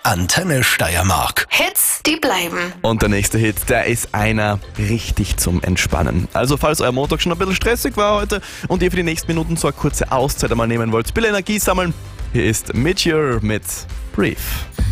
Antenne Steiermark. Hits, die bleiben. Und der nächste Hit, der ist einer richtig zum Entspannen. Also falls euer Montag schon ein bisschen stressig war heute und ihr für die nächsten Minuten so eine kurze Auszeit einmal nehmen wollt, ein bisschen Energie sammeln, hier ist Meteor mit Brief.